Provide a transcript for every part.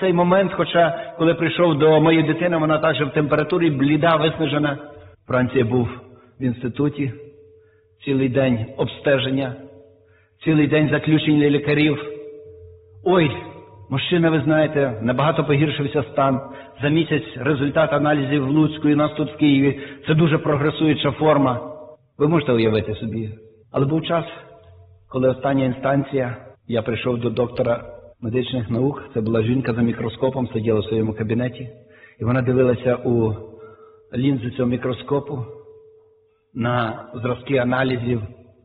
цей момент, хоча коли прийшов до моєї дитини, вона також в температурі, бліда, виснажена. Вранці я був в інституті, цілий день обстеження, цілий день заключення лікарів. Ой, мужчина, ви знаєте, набагато погіршився стан. За місяць результат аналізів в Луцьку і нас тут в Києві. Це дуже прогресуюча форма. Ви можете уявити собі. Але був час, коли остання інстанція, я прийшов до доктора медичних наук, це була жінка за мікроскопом, сиділа в своєму кабінеті, і вона дивилася у лінзи цього мікроскопу на зразки аналізів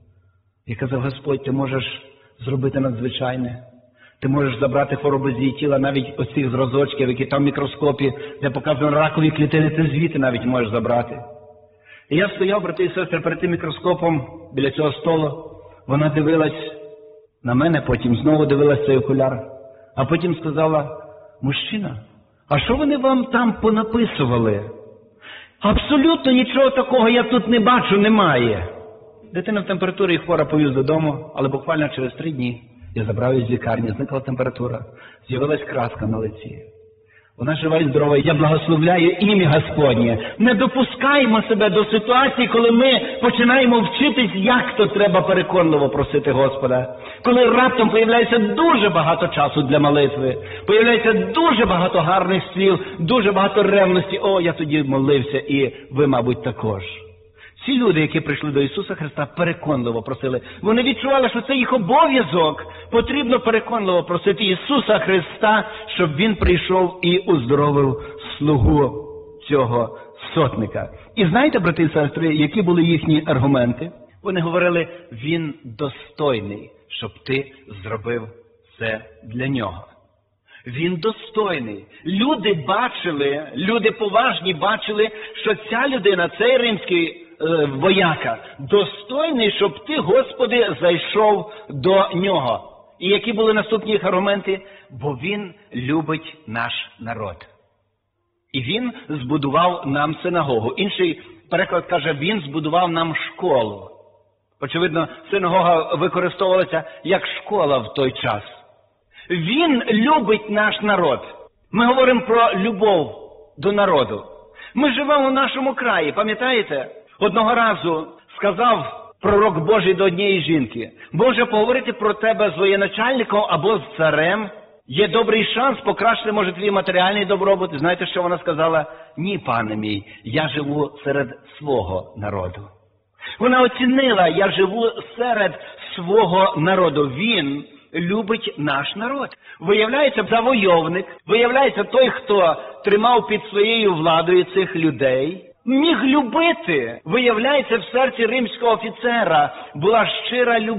і казав: Господь, ти можеш зробити надзвичайне. Ти можеш забрати хворобу з її тіла, навіть ось цих зразочків, які там в мікроскопі, де показано ракові клітини, ти звідти навіть можеш забрати. І я стояв, брати і сестри, перед тим мікроскопом, біля цього столу. Вона дивилась на мене, потім знову дивилась цей окуляр. А потім сказала: мужчина, а що вони вам там понаписували? Абсолютно нічого такого я тут не бачу, немає. Дитина в температурі і хвора повіз додому, але буквально через 3 дні я забрав її з лікарні, зникла температура, з'явилась краска на лиці. Вона жива і здорова, я благословляю ім'я Господнє. Не допускаємо себе до ситуації, коли ми починаємо вчитись, як то треба переконливо просити Господа. Коли раптом появляється дуже багато часу для молитви, появляється дуже багато гарних слів, дуже багато ревності. О, я тоді молився, і ви, мабуть, також. Ці люди, які прийшли до Ісуса Христа, переконливо просили. Вони відчували, що це їх обов'язок. Потрібно переконливо просити Ісуса Христа, щоб Він прийшов і уздоровив слугу цього сотника. І знаєте, брати і сестри, які були їхні аргументи? Вони говорили: Він достойний, щоб ти зробив це для нього. Він достойний. Люди бачили, люди поважні бачили, що ця людина, цей римський вояка, достойний, щоб ти, Господи, зайшов до нього. І які були наступні їх аргументи? Бо він любить наш народ. І він збудував нам синагогу. Інший переклад каже: він збудував нам школу. Очевидно, синагога використовувалася як школа в той час. Він любить наш народ. Ми говоримо про любов до народу. Ми живемо в нашому краї, пам'ятаєте? Одного разу сказав пророк Божий до однієї жінки: Боже, поговорити про тебе з воєначальником або з царем. Є добрий шанс покращити, може, твій матеріальний добробут. І знаєте, що вона сказала? Ні, пане мій, я живу серед свого народу. Вона оцінила: я живу серед свого народу. Він любить наш народ. Виявляється, завойовник, виявляється, той, хто тримав під своєю владою цих людей, міг любити. Виявляється, в серці римського офіцера була щира любов.